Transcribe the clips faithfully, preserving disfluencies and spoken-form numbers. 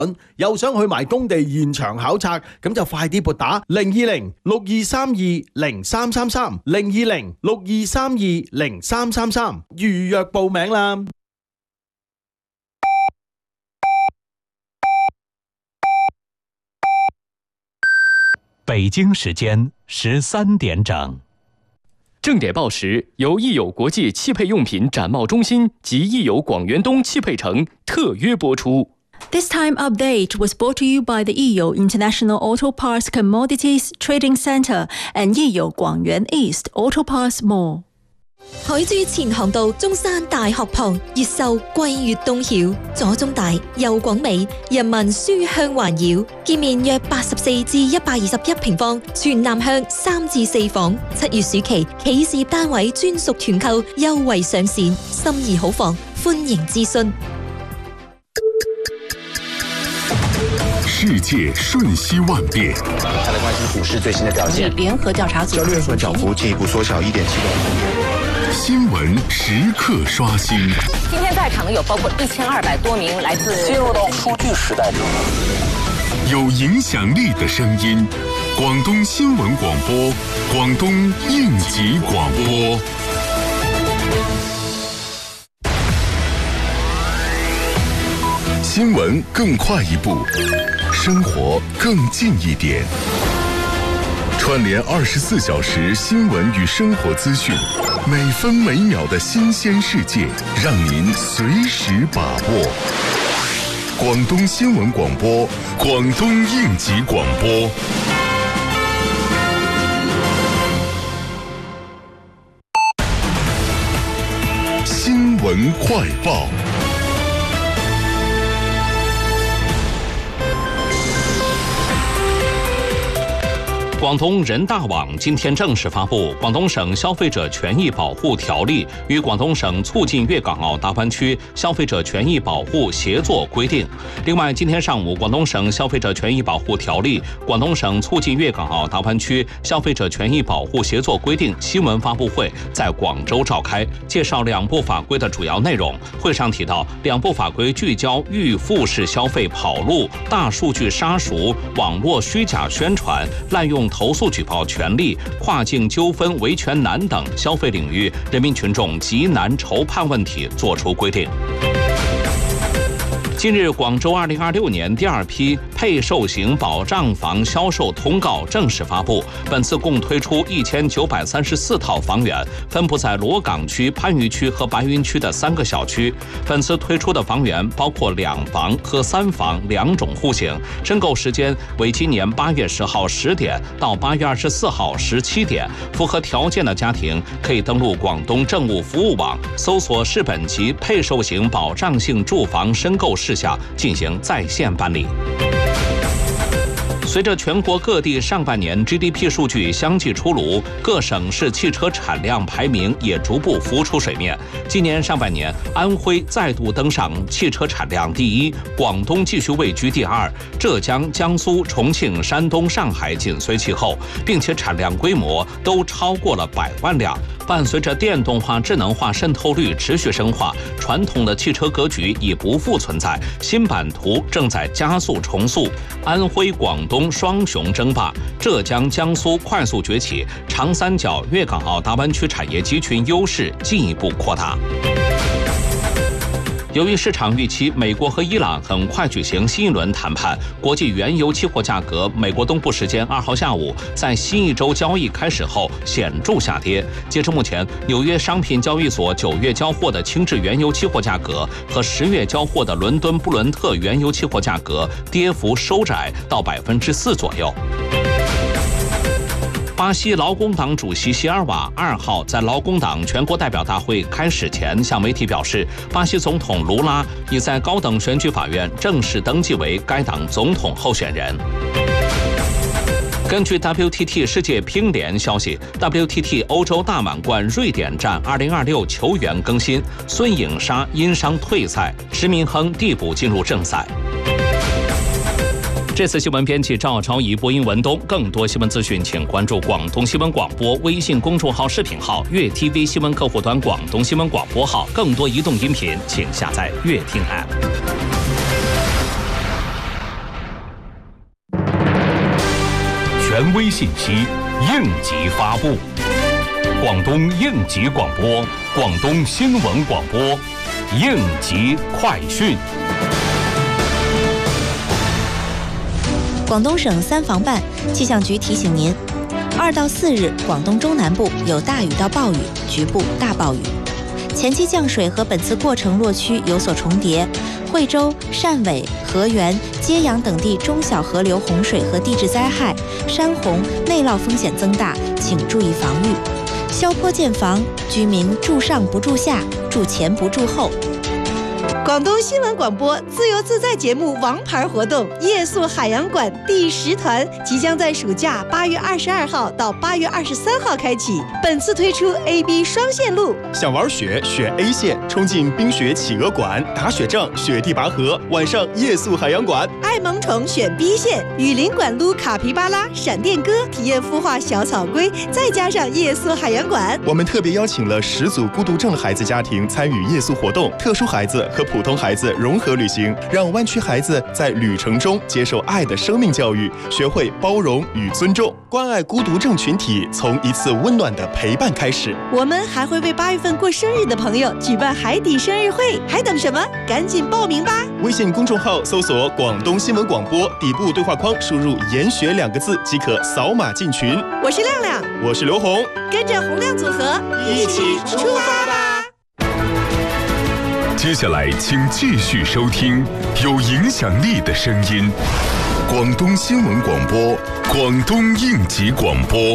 又想去埋工地現場考察，咁就快啲撥打零二零六二三二零三三三零二零六二三二零三三三預約報名啦。 北京时间十三点整。 正点报时由益友国际汽配用品展贸中心及益友广元东汽配城特约播出。 This time update was brought to you by the E U International Auto Parts Commodities Trading Centre and E U 廣元 East Auto Parts Mall。 海珠前航道中山大學旁，越秀桂粵東曉，左中大右廣美，人民書香環繞。建面約八十四至一百二十一平方，全南向三至四房。七月暑期企事業單位專屬團購優惠上線，心儀好房歡迎諮詢。 世界瞬息万变， 他的关心股市最新的表现。 联合调查组交易日涨幅进一步缩小一点七个百分点。 新闻时刻刷新。 今天在场的有包括一千二百多名来自进入到数据时代。 有影响力的声音，广东新闻广播，广东应急广播。新闻更快一步，生活更近一点。串联二十四小时新闻与生活资讯，每分每秒的新鲜世界，让您随时把握。广东新闻广播，广东应急广播。新闻快报。 广东人大网今天正式发布《广东省消费者权益保护条例》与《广东省促进粤港澳大湾区消费者权益保护协作规定》。另外，今天上午，《广东省消费者权益保护条例》、《广东省促进粤港澳大湾区消费者权益保护协作规定》新闻发布会在广州召开，介绍两部法规的主要内容。会上提到，两部法规聚焦预付式消费跑路、大数据杀熟、网络虚假宣传、滥用投诉举报权利、跨境纠纷维权难等消费领域人民群众极难筹判问题作出规定。近日，广州二零二六年第二批配售型保障房销售通告正式发布。本次共推出一千九百三十四套房源，分布在罗岗区、番禺区和白云区的三个小区。本次推出的房源包括两房和三房两种户型，申购时间为今年八月十号十点到八月二十四号十七点。符合条件的家庭可以登录广东政务服务网，搜索市本级配售型保障性住房申购事项进行在线办理。随着全国各地上半年 G D P 数据相继出炉，各省市汽车产量排名也逐步浮出水面。今年上半年，安徽再度登上汽车产量第一，广东继续位居第二，浙江、江苏、重庆、山东、上海紧随其后，并且产量规模都超过了百万辆。伴随着电动化、智能化渗透率持续深化，传统的汽车格局已不复存在，新版图正在加速重塑。安徽、广东双雄争霸，浙江、江苏快速崛起，长三角、粤港澳大湾区产业集群优势进一步扩大。由于市场预期美国和伊朗很快举行新一轮谈判，国际原油期货价格美国东部时间二号下午在新一周交易开始后显著下跌。截至目前，纽约商品交易所九月交货的轻质原油期货价格和十月交货的伦敦布伦特原油期货价格跌幅收窄到百分之四左右。巴西劳工党主席席尔瓦二号在劳工党全国代表大会开始前向媒体表示，巴西总统卢拉已在高等选举法院正式登记为该党总统候选人。根据 W T T 世界乒联消息 ，W T T 欧洲大满贯瑞典站二零二六球员更新，孙颖莎因伤退赛，石明亨递补进入正赛。这次新闻编辑赵超仪，播音文东。更多新闻资讯，请关注广东新闻广播微信公众号、视频号、粤 T V 新闻客户端、广东新闻广播号。更多移动音频，请下载粤听 App。 权威信息，应急发布。广东应急广播，广东新闻广播，应急快讯。 广东省三防办气象局提醒您，二到四日广东中南部有大雨到暴雨，局部大暴雨。前期降水和本次过程落区有所重叠，惠州、汕尾、河源、揭阳等地中小河流洪水和地质灾害、山洪、内涝风险增大，请注意防御。消坡建房，居民住上不住下，住前不住后。 广东新闻广播自由自在节目王牌活动夜宿海洋馆第十团即将在暑假八月二十二号到八月二十三号开启，本次推出 A B 双线路。 想玩雪选 A 线，冲进冰雪企鹅馆，打雪仗雪地拔河，晚上夜宿海洋馆。 爱萌宠选 B 线，雨林馆撸卡皮巴拉、闪电鸽，体验孵化小草龟，再加上夜宿海洋馆。 我们特别邀请了十组孤独症孩子家庭参与夜宿活动，特殊孩子和普通孩子融合旅行，让湾区孩子在旅程中接受爱的生命教育，学会包容与尊重，关爱孤独症群体，从一次温暖的陪伴开始。 我们还会为八月份过生日的朋友举办海底生日会，还等什么？赶紧报名吧！ 微信公众号搜索广东新闻广播，底部对话框输入研学两个字即可扫码进群。 我是亮亮， 我是刘红， 跟着洪亮组合一起出发吧！ 接下来请继续收听有影响力的声音，广东新闻广播，广东應急廣播。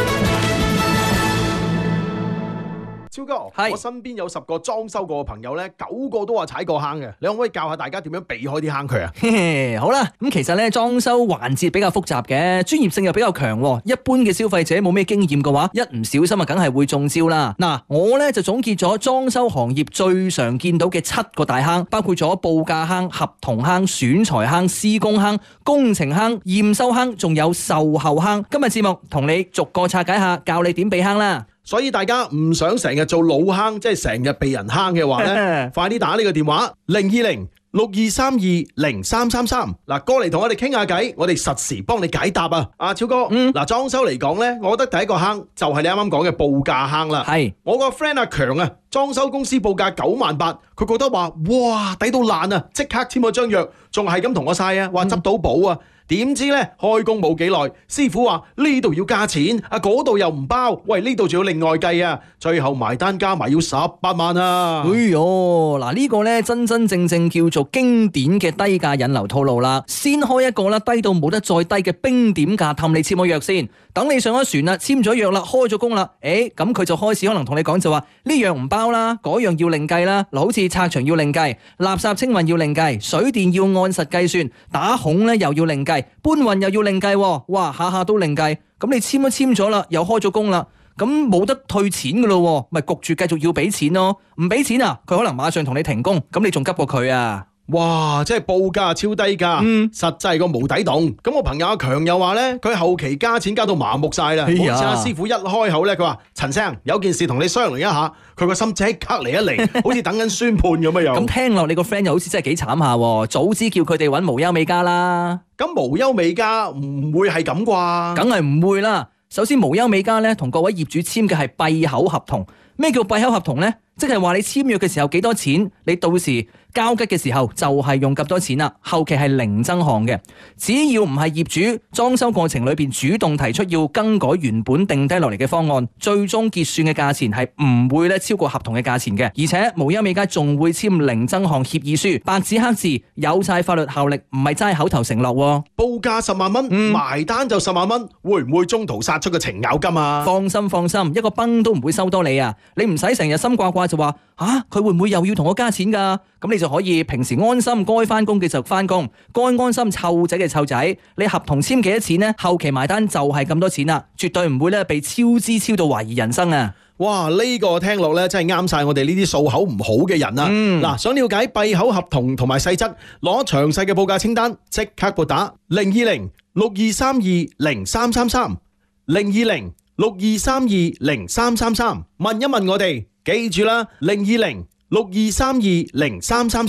超哥，我身邊有十個裝修過嘅朋友咧，九個都話踩過坑嘅，你可唔可以教下大家點樣避開啲坑渠啊？ 嘿嘿，好啦，咁其實咧裝修環節比較複雜嘅，專業性又比較強，一般嘅消費者冇咩經驗嘅話，一唔小心啊，梗係會中招啦。嗱，我咧就總結咗裝修行業最常見到嘅七個大坑，包括咗報價坑、合同坑、選材坑、施工坑、工程坑、驗收坑，仲有售後坑。今日節目同你逐個拆解下，教你點避坑啦。 所以大家唔想成日做老坑，即係成日被人坑嘅話咧，快啲打呢個電話零二零六二三二零三三三，嗱，過嚟同我哋傾下偈，我哋實時幫你解答啊！阿超哥，嗯，嗱，裝修嚟講咧，我覺得第一個坑就係你啱啱講嘅報價坑啦。係，我個 friend 阿強啊，裝修公司報價九萬八，佢覺得話哇抵到爛啊，即刻簽咗張約，仲係咁同我晒啊，話執到寶啊！點知咧開工冇幾耐，師傅話呢度要加錢，啊嗰度又唔包，喂呢度仲要另外計啊，最後埋單加埋要十八萬啊！ 哎喲，嗱呢個咧真真正正叫做經典嘅低價引流套路啦，先開一個啦，低到冇得再低嘅冰點價氹你簽咗約先，等你上咗船啦，簽咗約啦，開咗工啦，誒咁佢就開始可能同你講就話呢樣唔包啦，嗰樣要另計啦，嗱好似拆牆要另計，垃圾清運要另計，水電要按實計算，打孔咧又要另計。搬運又要另計，哇下下都另計，咁你簽都簽咗啦，又開咗工啦，咁冇得退錢噶咯，咪焗住繼續要俾錢咯，唔俾錢啊，佢可能馬上同你停工，咁你仲急過佢啊！ 哇，即係報價超低價，嗯，實際個無底洞。咁我朋友阿強又話咧，佢後期加錢加到麻木晒啦，好似阿師傅一開口咧，佢話陳生有件事同你商量一下，佢個心即刻嚟一嚟，好似等緊宣判咁樣又。 咁聽落你個 friend 又好似真係幾慘下，早知叫佢哋揾無憂美家啦。 咁無憂美家唔會係咁啩？ 梗係唔會啦。首先無憂美家咧同各位業主簽嘅係閉口合同。咩叫閉口合同呢？即係話你簽約嘅時候幾多錢，你到時交吉嘅時候就係用咁多錢啦，後期係零增項嘅。只要唔係業主裝修過程裏邊主動提出要更改原本定低落嚟嘅方案，最終結算嘅價錢係唔會咧超過合同嘅價錢嘅。而且無憂美家仲會簽零增項協議書，白紙黑字有晒法律效力，唔係齋口頭承諾。 報價十萬蚊，嗯、埋單就十萬蚊，會唔會中途殺出個程咬金啊？ 放心放心，一個崩都唔會收多你啊！你唔使成日心掛掛就話啊，佢會唔會又要同我加錢㗎？咁你就可以平時安心該返工嘅就返工，該安心湊仔嘅湊仔。你合同簽幾多錢呢？後期埋單就係咁多錢啦，絕對唔會咧被超支超到懷疑人生啊！ 哇！呢、這個聽落咧真係啱晒我哋呢啲數口唔好嘅人啊！嗱、嗯，想了解閉口合同同埋細則，攞詳細嘅報價清單，即刻撥打零二零六二三二零三三三零二零六二三二零三三三，問一問我哋。記住啦，零二零六二三二零三三三。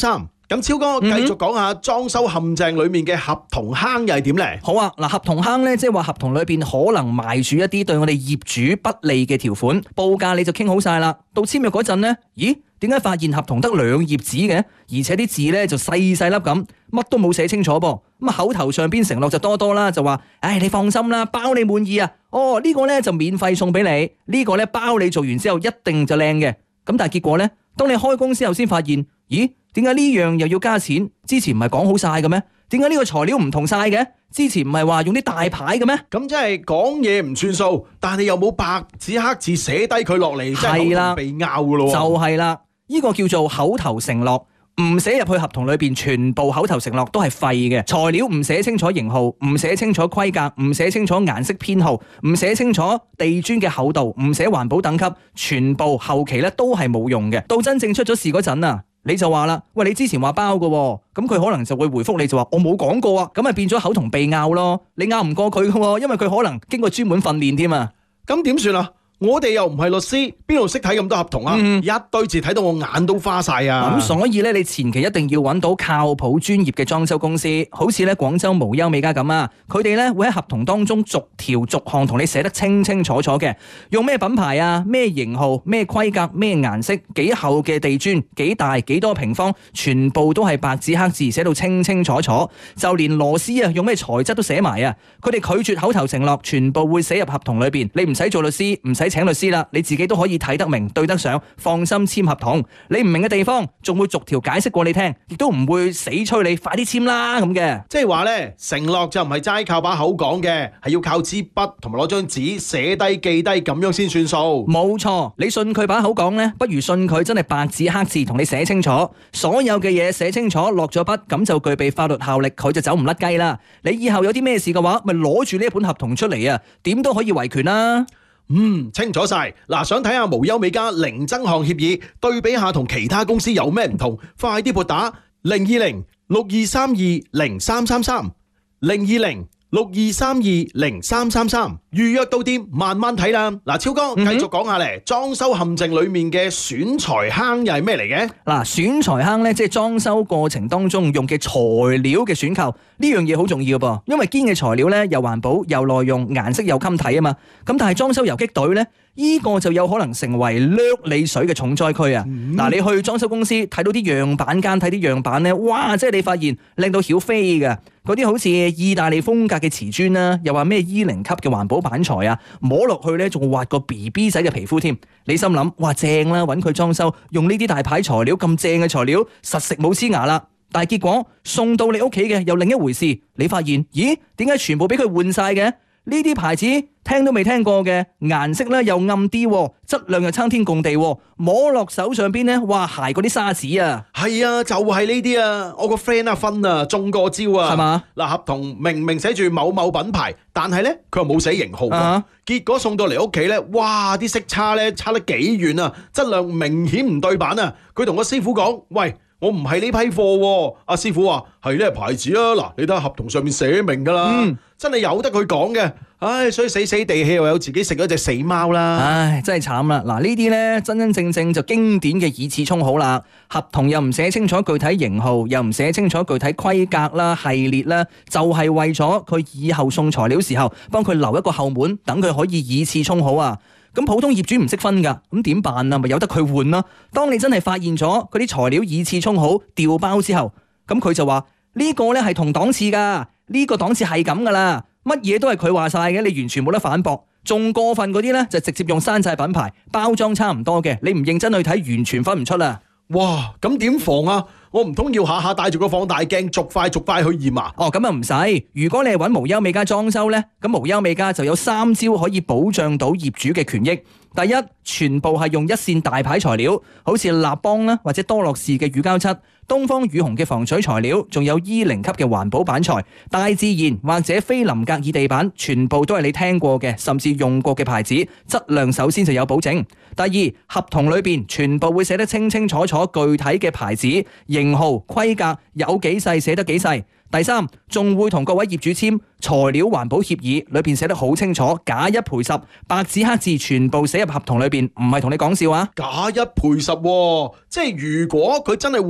咁超哥繼續講下裝修陷阱裏面嘅合同坑又係點咧？ 好啊，嗱，合同坑咧，即係話合同裏邊可能埋住一啲對我哋業主不利嘅條款，報價你就傾好晒啦，到簽約嗰陣咧，咦？點解發現合同得兩頁紙嘅？而且啲字咧就細細粒咁，乜都冇寫清楚噃。咁啊口頭上邊承諾就多多啦，就話，唉，你放心啦，包你滿意啊。哦，呢個咧就免費送俾你，呢個咧包你做完之後一定就靚嘅。咁但係結果咧，當你開工之後先發現，咦？點解呢樣又要加錢？之前唔係講好晒嘅咩？點解呢個材料唔同晒嘅？之前唔係話用啲大牌嘅咩？ 咁即係講嘢唔算數，但係又冇白紙黑字寫低佢落嚟，即係口頭被拗噶咯。 就係啦，呢個叫做口頭承諾，唔寫入去合同裏邊，全部口頭承諾都係廢嘅。材料唔寫清楚型號，唔寫清楚規格，唔寫清楚顏色編號，唔寫清楚地磚嘅厚度，唔寫環保等級，全部後期咧都係冇用嘅。到真正出咗事嗰陣啊，你就話啦，喂，你之前話包嘅，咁佢可能就會回覆你就話我冇講過啊，咁咪變咗口同鼻拗咯，你拗唔過佢嘅，因為佢可能經過專門訓練添啊， 咁點算啊？我哋又唔係律師，邊度識睇咁多合同啊？嗯、一堆字睇到我眼都花晒啊！ 咁所以咧，你前期一定要揾到靠譜專業嘅裝修公司，好似咧廣州無憂美家咁啊，佢哋咧會喺合同當中逐條逐項同你寫得清清楚楚嘅，用咩品牌啊、咩型號、咩規格、咩顏色、幾厚嘅地磚、幾大、幾多平方，全部都係白紙黑字寫到清清楚楚，就連螺絲啊用咩材質都寫埋啊！佢哋拒絕口頭承諾，全部會寫入合同裏邊，你唔使做律師，唔使請律師啦，你自己都可以睇得明對得上，放心簽合同。你唔明嘅地方仲會逐條解釋過你聽，亦都唔會死催你快啲簽啦咁嘅。 即係話咧，承諾就唔係齋靠把口講嘅，係要靠支筆同埋攞張紙寫低記低咁樣先算數。 冇錯，你信佢把口講咧，不如信佢真係白紙黑字同你寫清楚，所有嘅嘢寫清楚，落咗筆，咁就具備法律效力，佢就走唔甩雞啦。你以後有啲咩事嘅話，咪攞住呢一本合同出嚟啊，點都可以維權啦。 嗯，清楚晒。嗱，想睇下無憂美家零增項協議，對比下同其他公司有咩唔同，快啲撥打零二零六二三二零三三三零二零六二三二零三三三，預約到店慢慢睇啦。嗱，超哥繼續講下咧，裝修陷阱裏面嘅選材坑又係咩嚟嘅？ 嗱，選材坑咧，即係裝修過程當中用嘅材料嘅選購，呢樣嘢好重要噃，因為堅嘅材料咧又環保又耐用，顏色又襟睇啊嘛。咁但係裝修游擊隊咧，呢個就有可能成為掠你水嘅重災區啊！嗱、嗯，你去裝修公司睇到啲樣板間，睇啲樣板咧，哇！即係你發現靚到曉飛嘅，嗰啲好似意大利風格嘅瓷磚啦，又話咩 E 零級嘅環保板材啊，摸落去咧仲滑個 B B 仔嘅皮膚添。你心諗，哇正啦，揾佢裝修用呢啲大牌材料，咁正嘅材料，實食冇黐牙啦。但係結果送到你屋企嘅又另一回事，你發現，咦？點解全部俾佢換晒嘅？呢啲牌子聽都未聽過嘅，顏色咧又暗啲，質量又差天共地，摸落手上邊咧，哇，鞋嗰啲沙子啊！ 係啊，就係呢啲啊！我個 friend 阿芬啊，中過招啊， 係嘛？ 嗱，合同明明寫住某某品牌，但係咧佢又冇寫型號，啊、結果送到嚟屋企咧，哇，啲色差咧差得幾遠啊，質量明顯唔對版啊！佢同個師傅講，喂，我唔係呢批貨，阿師傅話係呢個牌子啊，嗱，你睇下合同上面寫明噶啦，嗯、真係由得佢講嘅，唉，所以死死地氣又有自己食咗隻死貓啦， 唉，真係慘啦！嗱，呢啲呢，真真正正就經典嘅以次充好啦，合同又唔寫清楚具體型號，又唔寫清楚具體規格啦、系列啦，就係、是、為咗佢以後送材料時候幫佢留一個後門，等佢可以以次充好啊！咁普通業主唔識分噶，咁點辦啊？咪由得佢換咯。當你真係發現咗嗰啲材料以次充好調包之後，咁佢就話呢個呢係同檔次噶，呢個檔次係咁噶啦，乜嘢都係佢話晒嘅，你完全冇得反駁。仲過分嗰啲呢，就直接用山寨品牌包裝差唔多嘅，你唔認真去睇，完全分唔出啦。 哇，咁點防啊？我唔通要下下帶住個放大鏡逐塊逐塊去驗啊？ 哦，咁啊唔使。如果你係揾無憂美家裝修呢，咁無憂美家就有三招可以保障到業主嘅權益。第一，全部係用一線大牌材料，好似立邦啦或者多樂士嘅乳膠漆，東方雨虹嘅防水材料，仲有 E 零級嘅環保板材，大自然或者菲林格爾地板，全部都係你聽過嘅甚至用過嘅牌子，質量首先就有保證。第二，合同裏邊全部會寫得清清楚楚具體嘅牌子、型號、規格，有幾細寫得幾細。第三，仲會同各位業主簽材料環保協議，裏邊寫得好清楚，假一賠十，白紙黑字全部寫入合同裏邊，唔係同你講笑啊！ 假一賠十，即係如果佢真係換咗閘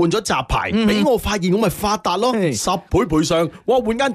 牌，俾、嗯、我發現我咪發達咯，十倍賠償，哇換間